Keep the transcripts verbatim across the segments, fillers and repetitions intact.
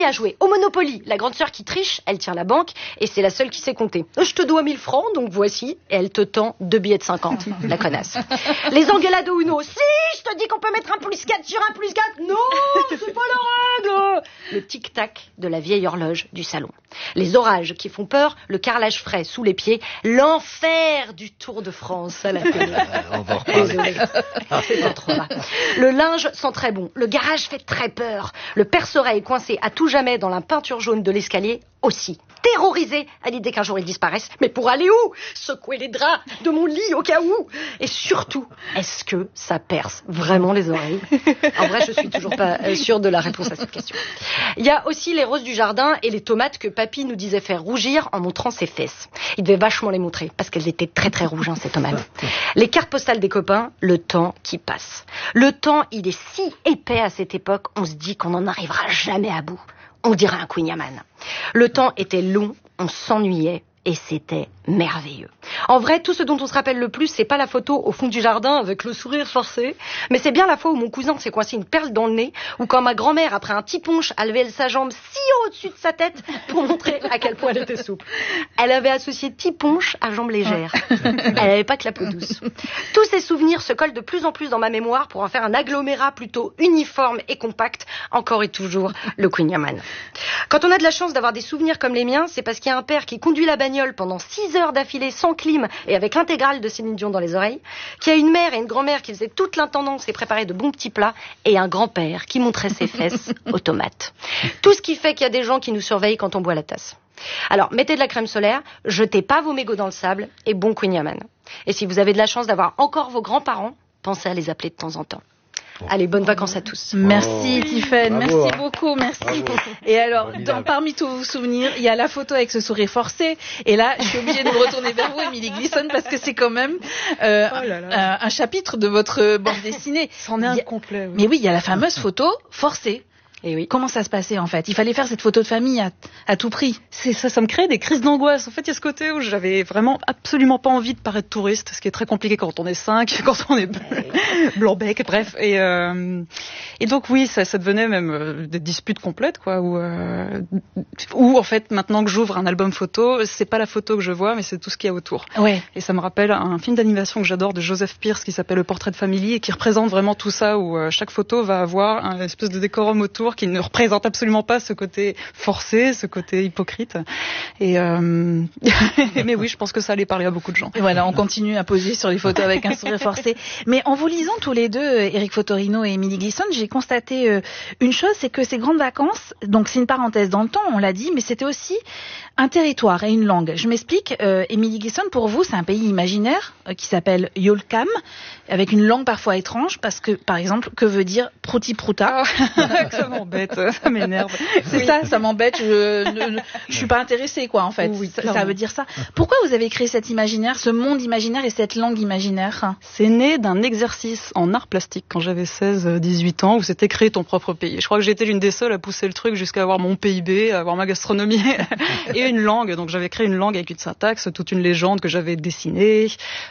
à jouer au Monopoly. La grande sœur qui triche, elle tient la banque et c'est la seule qui sait compter. Je te dois mille francs, donc voici. Et elle te tend deux billets de cinquante, la connasse. Les engueulades au Uno. Si, je te dis qu'on peut mettre un plus quatre sur un plus quatre. Non, c'est pas la règle. Le tic-tac de la vieille horloge du salon. Les orages qui font peur, le carrelage frais sous les pieds, l'enfer du Tour de France à la télé. On va en reparler. C'est pas trop bas. Le linge sent très bon, le garage fait très peur, le perce-oreille coincé à tout jamais dans la peinture jaune de l'escalier aussi. Terrorisé à l'idée qu'un jour il disparaisse. Mais pour aller où? Secouer les draps de mon lit au cas où. Et surtout, est-ce que ça perce vraiment les oreilles? En vrai, je suis toujours pas sûre de la réponse à cette question. Il y a aussi les roses du jardin et les tomates que papy nous disait faire rougir en montrant ses fesses. Il devait vachement les montrer parce qu'elles étaient très très rouges, hein, ces tomates. Les cartes postales des copains, le temps qui passe. Le temps, il est si épais à cette époque, on se dit qu'on n'en arrivera jamais à bout. On dirait un Queen Yaman. Le temps était long, on s'ennuyait et c'était merveilleux. En vrai, tout ce dont on se rappelle le plus, c'est pas la photo au fond du jardin avec le sourire forcé, mais c'est bien la fois où mon cousin s'est coincé une perle dans le nez, ou quand ma grand-mère, après un tiponche, a levé sa jambe si haut au-dessus de sa tête pour montrer à quel point elle était souple. Elle avait associé tiponche à jambe légère. Elle avait pas que la peau douce. Tous ces souvenirs se collent de plus en plus dans ma mémoire pour en faire un agglomérat plutôt uniforme et compact, encore et toujours le Queen Yaman. Quand on a de la chance d'avoir des souvenirs comme les miens, c'est parce qu'il y a un père qui conduit la bagnole pendant six heures d'affilée sans clim et avec l'intégrale de Céline Dion dans les oreilles, qu'il y a une mère et une grand-mère qui faisaient toute l'intendance et préparaient de bons petits plats, et un grand-père qui montrait ses fesses aux tomates. Tout ce qui fait qu'il y a des gens qui nous surveillent quand on boit la tasse. Alors, mettez de la crème solaire, jetez pas vos mégots dans le sable, et bon Queen Yaman. Et si vous avez de la chance d'avoir encore vos grands-parents, pensez à les appeler de temps en temps. Allez, bonnes vacances à tous. Merci Oh. Tiffaine, Bravo, merci hein. beaucoup, merci. Bravo. Et alors, Formidable. dans, parmi tous vos souvenirs, il y a la photo avec ce sourire forcé. Et là, je suis obligée de me retourner vers vous, Émilie Glisson, parce que c'est quand même euh, Oh là là. Un, un chapitre de votre bande dessinée. C'en est un Il y a- complet. Oui. Mais oui, il y a la fameuse photo forcée. Et oui. Comment ça se passait en fait? Il fallait faire cette photo de famille à, à tout prix. C'est ça, ça me crée des crises d'angoisse. En fait, il y a ce côté où j'avais vraiment absolument pas envie de paraître touriste, ce qui est très compliqué quand on est cinq, quand on est blanc-bec, bref. Et, euh, et donc oui, ça, ça devenait même euh, des disputes complètes, quoi. Où, euh, où en fait, maintenant que j'ouvre un album photo, c'est pas la photo que je vois, mais c'est tout ce qu'il y a autour. Ouais. Et ça me rappelle un film d'animation que j'adore de Joseph Pierce qui s'appelle Le Portrait de Famille et qui représente vraiment tout ça, où euh, chaque photo va avoir un espèce de décorum autour qui ne représente absolument pas ce côté forcé, ce côté hypocrite. Et euh... mais oui, je pense que ça allait parler à beaucoup de gens. Et voilà, on continue à poser sur les photos avec un sourire forcé. Mais en vous lisant tous les deux, Éric Fotorino et Émilie Glisson, j'ai constaté euh, une chose, c'est que ces grandes vacances, donc c'est une parenthèse dans le temps, on l'a dit, mais c'était aussi un territoire et une langue. Je m'explique, euh, Émilie Glisson, pour vous, c'est un pays imaginaire euh, qui s'appelle Yolkam, avec une langue parfois étrange, parce que, par exemple, que veut dire prouti prouta? Ça m'embête, ça m'énerve. C'est Oui. ça, ça m'embête, je ne je suis pas intéressée, quoi, en fait. Oui, ça, clairement. ça veut dire ça. Pourquoi vous avez créé cet imaginaire, ce monde imaginaire et cette langue imaginaire? C'est né d'un exercice en art plastique quand j'avais seize dix-huit ans où c'était créer ton propre pays. Je crois que j'étais l'une des seules à pousser le truc jusqu'à avoir mon P I B, à avoir ma gastronomie et une langue. Donc j'avais créé une langue avec une syntaxe, toute une légende que j'avais dessinée.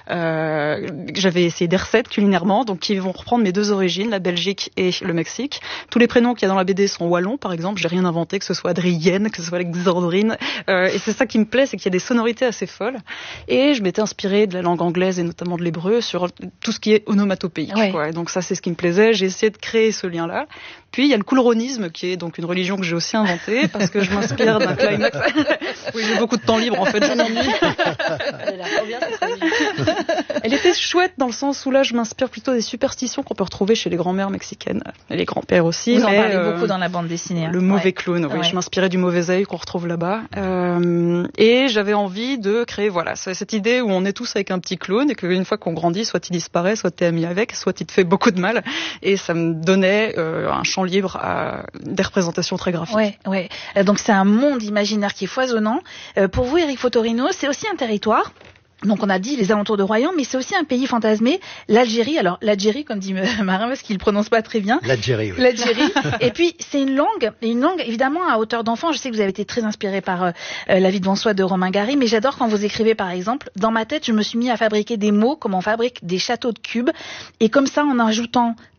Euh, j'avais essayé des recettes culinairement, donc qui vont reprendre mes deux origines, la Belgique et le Mexique. Tous les prénoms qu'il y a dans la B D sont wallons, par exemple. J'ai rien inventé, que ce soit Adrienne, que ce soit Alexandrine. Euh, et c'est ça qui me plaît, c'est qu'il y a des sonorités assez folles. Et je m'étais inspirée de la langue anglaise et notamment de l'hébreu sur tout ce qui est onomatopéique. Ouais. Quoi. Et donc ça, c'est ce qui me plaisait. J'ai essayé de créer ce lien-là. Puis il y a le coulronisme, qui est donc une religion que j'ai aussi inventée, parce que je m'inspire d'un climax. Oui, j'ai beaucoup de temps libre, en fait, je m'ennuie. Elle a trop bien, cette religion. Elle était chouette dans le sens où là, je m'inspire plutôt des superstitions qu'on peut retrouver chez les grands-mères mexicaines. Et les grands-pères aussi. Vous en mais, parlez euh, beaucoup dans la bande dessinée. hein. Le mauvais Ouais. clown, oui. Ouais. Je m'inspirais du mauvais œil qu'on retrouve là-bas. Euh, et j'avais envie de créer, voilà, cette idée où on est tous avec un petit clown et qu'une fois qu'on grandit, soit il disparaît, soit t'es ami avec, soit il te fait beaucoup de mal. Et ça me donnait euh, un champ libre à des représentations très graphiques. Ouais, ouais. Euh, Donc c'est un monde imaginaire qui est foisonnant. Euh, pour vous, Éric Fotorino, c'est aussi un territoire. Donc on a dit les alentours de Royan, mais c'est aussi un pays fantasmé, l'Algérie. Alors l'Algérie, comme dit Marin, parce qu'il ne prononce pas très bien. L'Algérie, oui. L'Algérie. Et puis c'est une langue, et une langue évidemment à hauteur d'enfant. Je sais que vous avez été très inspiré par euh, La vie devant soi de Romain Gary, mais j'adore quand vous écrivez par exemple. Dans ma tête, je me suis mis à fabriquer des mots comme on fabrique des châteaux de cubes, et comme ça en ajoutant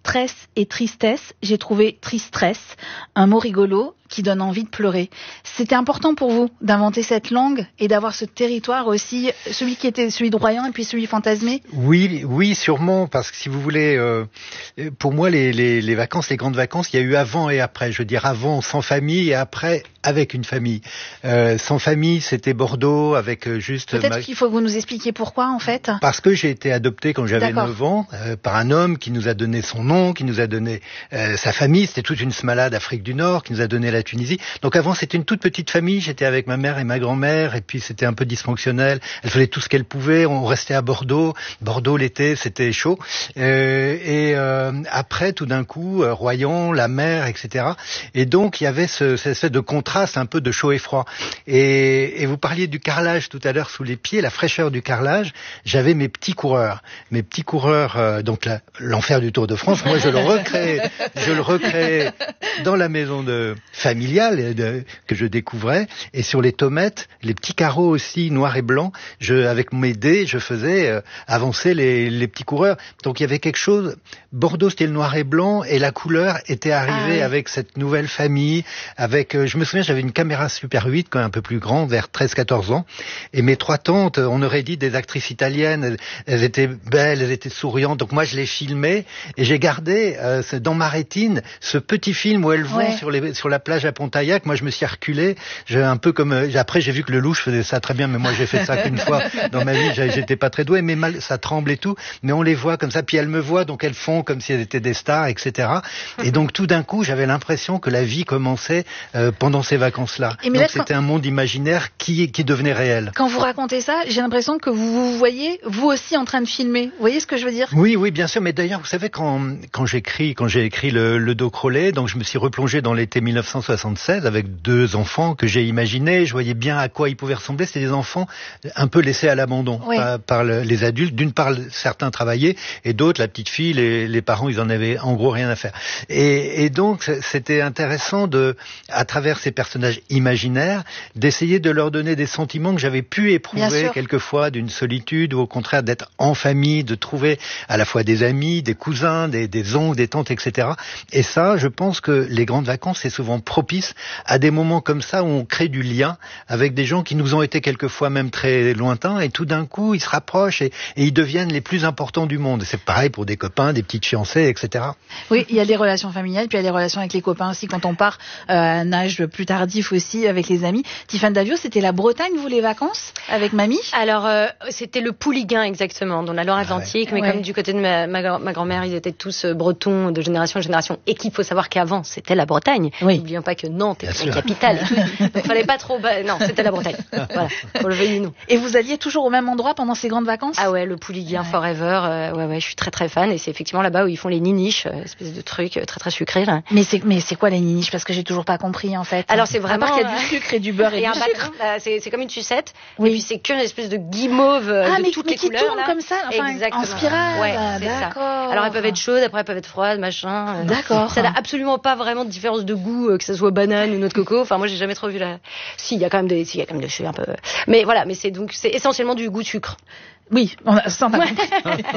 tresse et tristesse. J'ai trouvé tristresse, un mot rigolo qui donne envie de pleurer. C'était important pour vous d'inventer cette langue et d'avoir ce territoire aussi, celui qui était celui de Royan et puis celui fantasmé? Oui, oui, sûrement, parce que si vous voulez, euh, pour moi, les, les, les vacances, les grandes vacances, il y a eu avant et après. Je veux dire, avant sans famille et après avec une famille. Euh, sans famille, c'était Bordeaux avec juste... Peut-être ma... qu'il faut que vous nous expliquiez pourquoi, en fait. Parce que j'ai été adopté quand j'avais D'accord. neuf ans euh, par un homme qui nous a donné son nom, qui nous a donné euh, sa famille. C'était toute une smala d'Afrique du Nord qui nous a donné la Tunisie. Donc avant, c'était une toute petite famille. J'étais avec ma mère et ma grand-mère, et puis c'était un peu dysfonctionnel. Elle faisait tout ce qu'elle pouvait. On restait à Bordeaux. Bordeaux, l'été, c'était chaud. Euh, et euh, après, tout d'un coup, euh, Royan, la mer, et cetera. Et donc, il y avait ce, cette espèce de contraste un peu de chaud et froid. Et, et vous parliez du carrelage tout à l'heure sous les pieds, la fraîcheur du carrelage. J'avais mes petits coureurs. Mes petits coureurs, euh, donc la, l'enfer du Tour de France, moi je le recrée, je le recrée dans la maison de familiale de, que je découvrais. Et sur les tomates, les petits carreaux aussi, noirs et blancs, je, avec mes dés, je faisais euh, avancer les, les petits coureurs. Donc il y avait quelque chose, Bordeaux c'était le noir et blanc, et la couleur était arrivée ah, oui. avec cette nouvelle famille, avec, euh, je me souviens, j'avais une caméra Super huit, quand même un peu plus grande, vers treize quatorze ans, et mes trois tantes, on aurait dit des actrices italiennes, elles, elles étaient belles, elles étaient souriantes, donc moi je les filmais, et j'ai gardé euh, dans ma rétine ce petit film où elles vont ouais. sur, les, sur la plage à Pontaillac. Moi je me suis reculé, j'ai un peu comme, euh, après j'ai vu que le louche faisait ça très bien, mais moi j'ai fait ça qu'une fois dans ma vie, j'étais pas très doué, mais mal, ça tremble et tout, mais on les voit comme ça, puis elles me voient, donc elles font comme si elles étaient des stars, et cetera. Et donc tout d'un coup j'avais l'impression que la vie commençait euh, pendant ces vacances-là. Et donc c'était quand... un monde imaginaire qui, qui devenait réel. Quand vous racontez ça, j'ai l'impression que vous vous voyez vous aussi en train de filmer. Vous voyez ce que je veux dire? Oui, oui, bien sûr. Mais d'ailleurs, vous savez, quand, quand j'écris, quand j'ai écrit le, le dos Crowley, donc je me suis replongé dans l'été mille neuf cent soixante-seize avec deux enfants que j'ai imaginés. Je voyais bien à quoi ils pouvaient ressembler. C'était des enfants un peu laissés à l'abandon oui. par, par le, les adultes. D'une part, certains travaillaient et d'autres, la petite fille, les, les parents, ils en avaient en gros rien à faire. Et, et donc, c'était intéressant de, à travers ces personnages imaginaires, d'essayer de leur donner des sentiments que j'avais pu éprouver quelquefois, d'une solitude ou au contraire d'être en famille, de trouver à la fois des amis, des cousins, des, des oncles, des tantes, et cetera. Et ça, je pense que les grandes vacances, c'est souvent propice à des moments comme ça où on crée du lien avec des gens qui nous ont été quelquefois même très lointains et tout d'un coup, ils se rapprochent et, et ils deviennent les plus importants du monde. C'est pareil pour des copains, des petites fiancées, et cetera. Oui, il y a des relations familiales, puis il y a des relations avec les copains aussi quand on part euh, à un âge plus tardif aussi avec les amis. Tiffany Davio, c'était la Bretagne, vous, les vacances, avec mamie? Alors, euh, c'était le Pouliguen, exactement, dans la Loire-Atlantique, ah ouais. mais ouais. comme du côté de ma, ma, ma grand-mère, ils étaient tous euh, bretons de génération en génération, et qu'il faut savoir qu'avant, c'était la Bretagne. Oui. N'oublions pas que Nantes était la capitale. Et tout. Donc, il fallait pas trop... Bah, non, c'était la Bretagne. Voilà, pour le veuillez nous. Et vous alliez toujours au même endroit pendant ces grandes vacances? Ah ouais, le Pouliguen ouais. Forever, euh, ouais, ouais, je suis très très fan, et c'est effectivement là-bas où ils font les niniches, euh, espèce de truc euh, très très sucré, là. Mais c'est, mais c'est quoi les niniches? Parce que j'ai toujours pas compris, en fait. Alors, c'est vraiment... À part qu'il y a du sucre et du beurre et, et du un sucre. bâton, bah, c'est, c'est comme une sucette, oui. et puis c'est qu'une espèce de guimauve euh, ah, de mais, toutes mais les qui couleurs. Tourne là. comme ça, enfin, exactement. En spirale. Ouais, c'est d'accord. Ça. Alors elles peuvent être chaudes, après elles peuvent être froides, machin. D'accord. Ça n'a absolument pas vraiment de différence de goût, euh, que ça soit banane ou noix de coco. Enfin, moi, j'ai jamais trop vu la. Si, il y a quand même des, si, il y a quand même des choses un peu. Mais voilà, mais c'est donc c'est essentiellement du goût de sucre. Oui, on a, ça, on, a compris.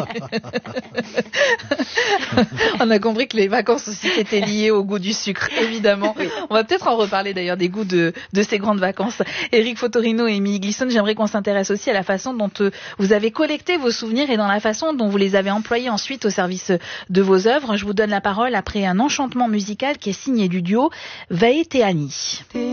On a compris que les vacances aussi étaient liées au goût du sucre, évidemment. Oui. On va peut-être en reparler d'ailleurs des goûts de, de ces grandes vacances. Éric Fotorino et Émilie Glisson, j'aimerais qu'on s'intéresse aussi à la façon dont euh, vous avez collecté vos souvenirs et dans la façon dont vous les avez employés ensuite au service de vos œuvres. Je vous donne la parole après un enchantement musical qui est signé du duo Vaeteani.